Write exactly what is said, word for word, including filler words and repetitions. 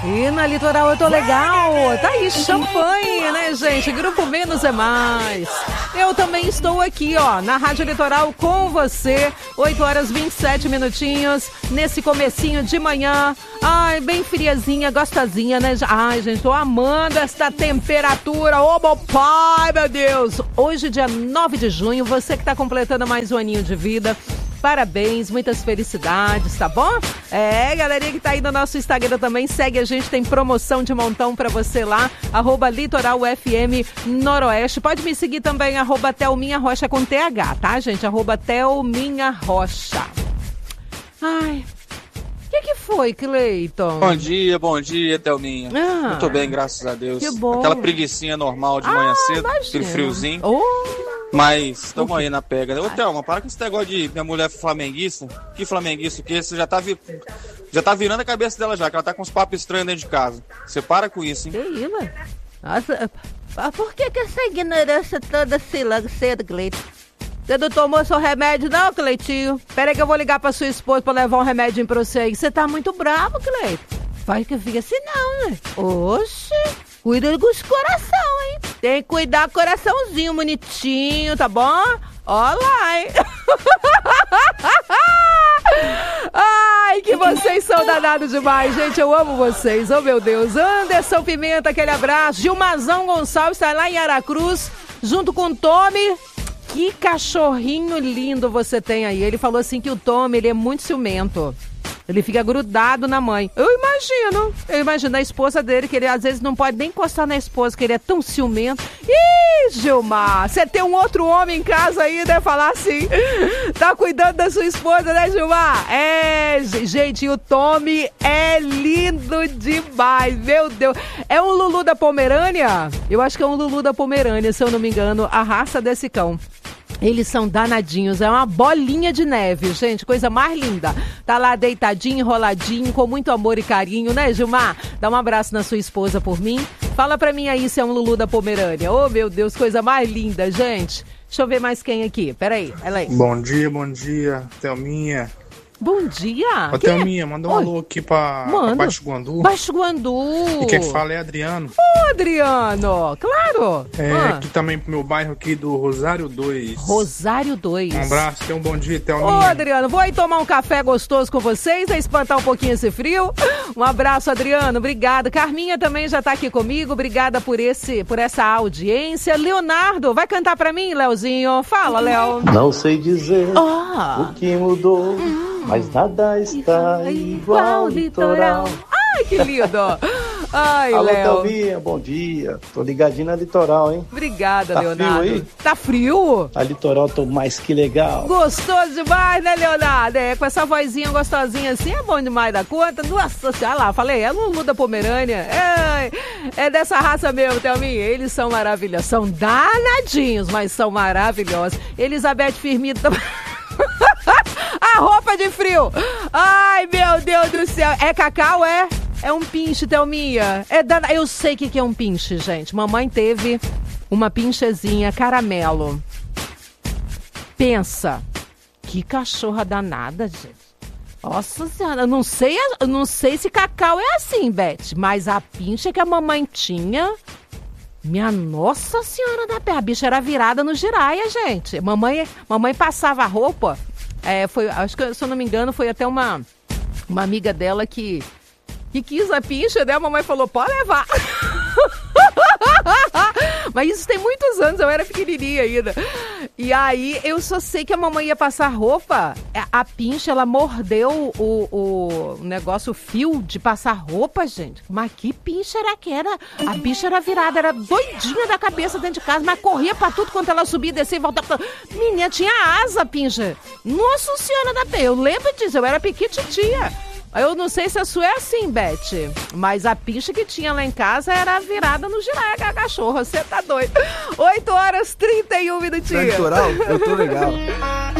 E na Litoral eu tô legal. Tá aí, champanhe, né, gente? Grupo Menos é Mais. Eu também estou aqui, ó, na Rádio Litoral com você. oito horas e vinte e sete minutinhos. Nesse comecinho de manhã. Ai, bem friazinha, gostosinha, né? Ai, gente, tô amando esta temperatura. Ô, meu pai, meu Deus. Hoje, dia nove de junho, você que tá completando mais um aninho de vida. Parabéns, muitas felicidades, tá bom? É, galerinha que tá aí no nosso Instagram também, segue a gente, tem promoção de montão pra você lá, arroba Litoral F M Noroeste. Pode me seguir também, arroba Thelminha Rocha com T H, tá, gente? Arroba Thelminha Rocha. Ai, o que que foi, Cleiton? Bom dia, bom dia, Thelminha. Ah, Muito bem, graças a Deus. Que bom. Aquela preguicinha normal de manhã Ah, cedo, imagina. aquele friozinho. Oh. Mas estamos aí na pega. Ô, Thelma, para com esse negócio de minha mulher flamenguista. Que flamenguista o quê? Você já tá, vi... já tá virando a cabeça dela já, que ela tá com uns papos estranhos dentro de casa. Você para com isso, hein? Que isso? Nossa, por que que essa ignorância toda assim logo cedo, Cleiton? Você não tomou seu remédio não, Cleitinho? Pera aí que eu vou ligar pra sua esposa pra levar um remédio pra você aí. Você tá muito bravo, Cleiton. Faz que fica assim não, né? Oxe, cuida dos coração, hein? Tem que cuidar do coraçãozinho bonitinho, tá bom? Ó lá, hein? Ai, que vocês são danados demais, gente. Eu amo vocês, oh meu Deus. Anderson Pimenta, aquele abraço. Gilmazão Gonçalves está lá em Aracruz, junto com o Tommy. Que cachorrinho lindo você tem aí. Ele falou assim que o Tommy, ele é muito ciumento. Ele fica grudado na mãe. Eu imagino. Eu imagino a esposa dele, que ele às vezes não pode nem encostar na esposa, que ele é tão ciumento. Ih, Gilmar, você tem um outro homem em casa aí, né? Falar assim. Tá cuidando da sua esposa, né, Gilmar? É, gente, o Tommy é lindo demais. Meu Deus. É um Lulu da Pomerânia? Eu acho que é um Lulu da Pomerânia, se eu não me engano, a raça desse cão. Eles são danadinhos, é uma bolinha de neve, gente, coisa mais linda. Tá lá deitadinho, enroladinho, com muito amor e carinho, né, Gilmar? Dá um abraço na sua esposa por mim. Fala pra mim aí se é um Lulu da Pomerânia. Oh, meu Deus, coisa mais linda, gente. Deixa eu ver mais quem aqui, peraí, ela aí. Bom dia, bom dia, Thelminha. Bom dia. Ô, Thelminha, manda um Oi. alô aqui pra, pra Baixo Guandu. Baixo Guandu. E quem fala é Adriano. Ô, Adriano, claro. É, Ah. aqui também pro meu bairro aqui do Rosário dois. Rosário dois. Um abraço, tenha um bom dia, Ô, Thelminha. Adriano, vou aí tomar um café gostoso com vocês, a espantar um pouquinho esse frio. Um abraço, Adriano, obrigada. Carminha também já tá aqui comigo, obrigada por, esse, por essa audiência. Leonardo, vai cantar pra mim, Leozinho? Fala, Léo. Não sei dizer Ah. o que mudou, mas nada está igual ao litoral. Ai, que lindo. Ai, Alô, Léo. Thelminha, bom dia. Tô ligadinho na Litoral, hein? Obrigada, Tá Leonardo. frio aí? Tá frio? A Litoral tô mais que legal. Gostoso demais, né, Leonardo? É, com essa vozinha gostosinha assim, é bom demais da conta. Nossa senhora, lá, falei, é Lulu da Pomerânia. É, é dessa raça mesmo, Thelminha. Eles são maravilhosos. São danadinhos, mas são maravilhosos. Elizabeth Firmino também. A roupa de frio. Ai, meu Deus do céu. É cacau, é? É um pinche, Thelminha. É dan... Eu sei o que, que é um pinche, gente. Mamãe teve uma pinchezinha caramelo. Pensa. Que cachorra danada, gente. Nossa senhora, eu não sei, eu não sei se cacau é assim, Beth. Mas a pinche que a mamãe tinha... Minha Nossa Senhora da Terra, a bicha era virada no giraia, gente. Mamãe, mamãe passava a roupa, é, foi, acho que, se eu não me engano, foi até uma, uma amiga dela que, que quis a pincha, né? A mamãe falou, pode levar. Mas isso tem muitos anos, eu era pequenininha ainda. E aí, eu só sei que a mamãe ia passar roupa, a pincha, ela mordeu o, o negócio, o fio de passar roupa, gente. Mas que pincha era que era? A bicha era virada, era doidinha da cabeça dentro de casa, mas corria pra tudo quanto ela subia, descia e voltava. Menina, tinha asa, pincha. Nossa Senhora da Penha, eu lembro disso, eu era pequititia. Eu não sei se a sua é assim, Beth, mas a pincha que tinha lá em casa era virada no giraia, a cachorra, você tá doido. oito horas e trinta e um minutinhos. Na Litoral, eu tô legal.